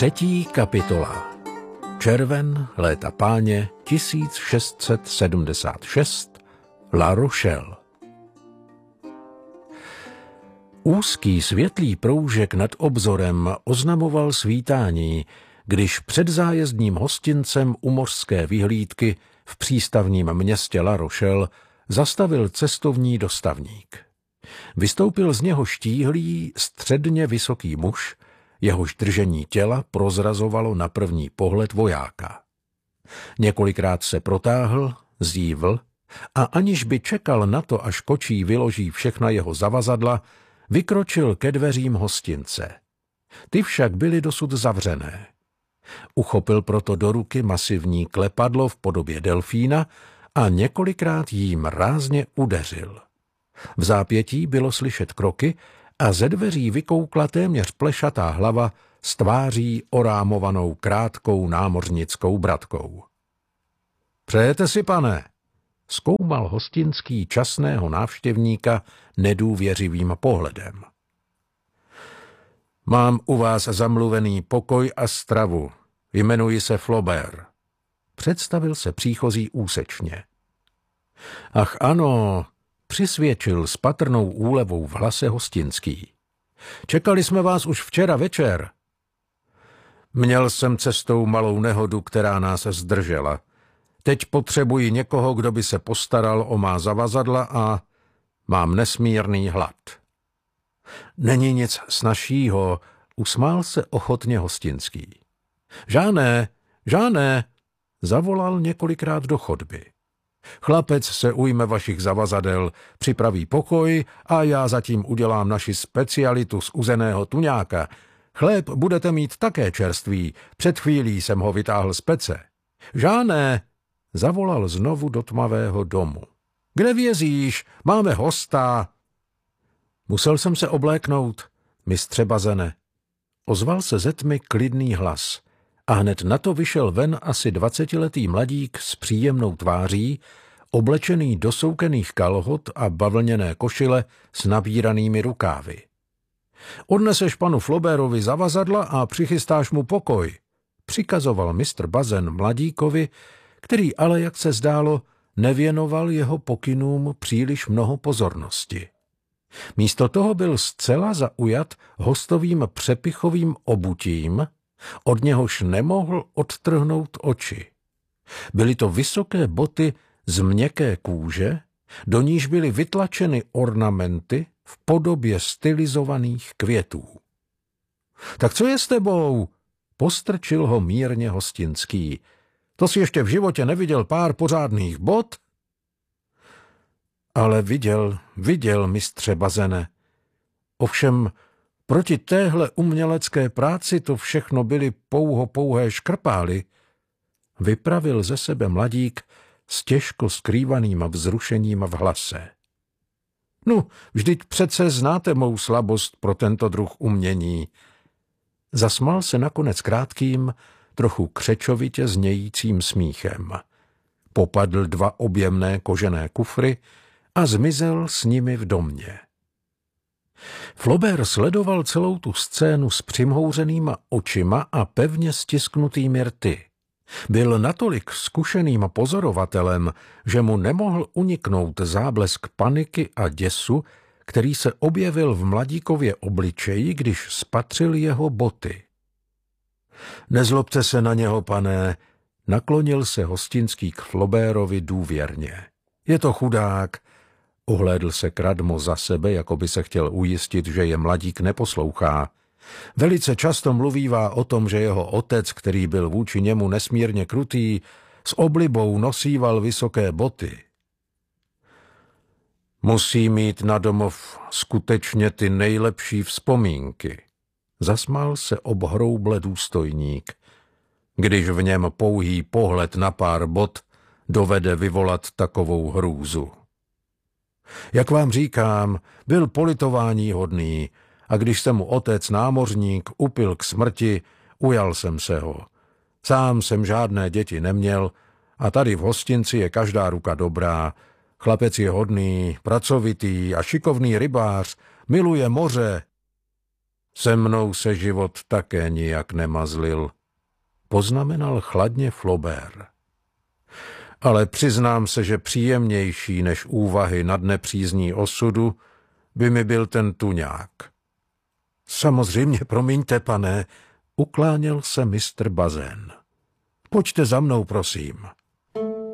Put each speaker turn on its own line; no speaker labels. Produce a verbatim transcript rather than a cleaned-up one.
Třetí kapitola. Červen léta páně tisíc šest set sedmdesát šest, La Rochelle. Úzký světlý proužek nad obzorem oznamoval svítání, když před zájezdním hostincem u mořské vyhlídky v přístavním městě La Rochelle zastavil cestovní dostavník. Vystoupil z něho štíhlý, středně vysoký muž, jehož držení těla prozrazovalo na první pohled vojáka. Několikrát se protáhl, zívl a aniž by čekal na to, až kočí vyloží všechna jeho zavazadla, vykročil ke dveřím hostince. Ty však byly dosud zavřené. Uchopil proto do ruky masivní klepadlo v podobě delfína a několikrát jím rázně udeřil. V zápětí bylo slyšet kroky a ze dveří vykoukla téměř plešatá hlava s tváří orámovanou krátkou námořnickou bratkou. Přejete si, pane? Zkoumal hostinský časného návštěvníka nedůvěřivým pohledem. Mám u vás zamluvený pokoj a stravu. Jmenuji se Flaubert. Představil se příchozí úsečně. Ach ano, přisvědčil s patrnou úlevou v hlase hostinský. Čekali jsme vás už včera večer. Měl jsem cestou malou nehodu, která nás zdržela. Teď potřebuji někoho, kdo by se postaral o má zavazadla a mám nesmírný hlad. Není nic snazšího, usmál se ochotně hostinský. Žáné, žáné, zavolal několikrát do chodby. Chlapec se ujme vašich zavazadel, připraví pokoj a já zatím udělám naši specialitu z uzeného tuňáka. Chléb budete mít také čerstvý, před chvílí jsem ho vytáhl z pece. Žáné, zavolal znovu do tmavého domu. Kde vězíš? Máme hosta. Musel jsem se obléknout, mistře Bazene. Ozval se ze tmy klidný hlas a hned na to vyšel ven asi dvacetiletý mladík s příjemnou tváří, oblečený do soukených kalhot a bavlněné košile s nabíranými rukávy. Odneseš panu Flaubertovi zavazadla a přichystáš mu pokoj, přikazoval mistr Bazen mladíkovi, který ale, jak se zdálo, nevěnoval jeho pokynům příliš mnoho pozornosti. Místo toho byl zcela zaujat hostovým přepichovým obutím, od něhož nemohl odtrhnout oči. Byly to vysoké boty z měkké kůže, do níž byly vytlačeny ornamenty v podobě stylizovaných květů. Tak co je s tebou? Postrčil ho mírně hostinský. To jsi ještě v životě neviděl pár pořádných bot? Ale viděl, viděl, mistře Bazene. Ovšem, proti téhle umělecké práci to všechno byly pouho pouhé škrpály. Vypravil ze sebe mladík s těžko skrývaným vzrušením v hlase. No, vždyť přece znáte mou slabost pro tento druh umění. Zasmál se nakonec krátkým, trochu křečovitě znějícím smíchem. Popadl dva objemné kožené kufry a zmizel s nimi v domě. Flaubert sledoval celou tu scénu s přimhouřenýma očima a pevně stisknutými rty. Byl natolik zkušeným pozorovatelem, že mu nemohl uniknout záblesk paniky a děsu, který se objevil v mladíkově obličeji, když spatřil jeho boty. Nezlobte se na něho, pane, naklonil se hostinský k Flaubertovi důvěrně. Je to chudák. Ohlédl se kradmo za sebe, jako by se chtěl ujistit, že je mladík neposlouchá. Velice často mluvívá o tom, že jeho otec, který byl vůči němu nesmírně krutý, s oblibou nosíval vysoké boty. Musí mít na domov skutečně ty nejlepší vzpomínky. Zasmál se obhrouble důstojník, když v něm pouhý pohled na pár bot dovede vyvolat takovou hrůzu. Jak vám říkám, byl politování hodný a když se mu otec námořník upil k smrti, ujal jsem se ho. Sám jsem žádné děti neměl a tady v hostinci je každá ruka dobrá. Chlapec je hodný, pracovitý a šikovný rybář, miluje moře. Se mnou se život také nijak nemazlil, poznamenal chladně Flaubert. Ale přiznám se, že příjemnější než úvahy nad nepřízní osudu by mi byl ten tuňák. Samozřejmě, promiňte, pane, ukláněl se mistr Bazén. Pojďte za mnou, prosím.